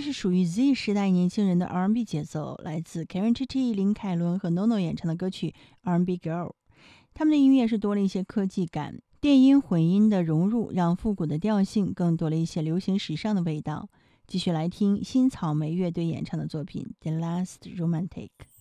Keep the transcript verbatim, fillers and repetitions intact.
是属于 Z 时代年轻人的 R and B 节奏，来自 Karen T T、林凯伦和 Nono 演唱的歌曲 R and B Girl。他们的音乐是多了一些科技感，电音混音的融入让复古的调性更多了一些流行时尚的味道。继续来听新草莓乐队演唱的作品 The Last Romantic。